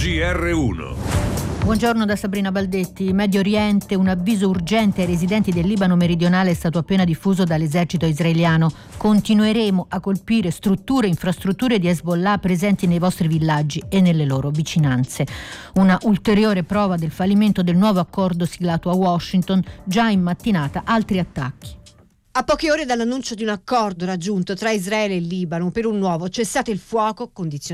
GR1. Buongiorno da Sabrina Baldetti. Medio Oriente, un avviso urgente ai residenti del Libano meridionale è stato appena diffuso dall'esercito israeliano. Continueremo a colpire strutture e infrastrutture di Hezbollah presenti nei vostri villaggi e nelle loro vicinanze. Una ulteriore prova del fallimento del nuovo accordo siglato a Washington. Già in mattinata altri attacchi. A poche ore dall'annuncio di un accordo raggiunto tra Israele e il Libano per un nuovo cessate il fuoco condizionato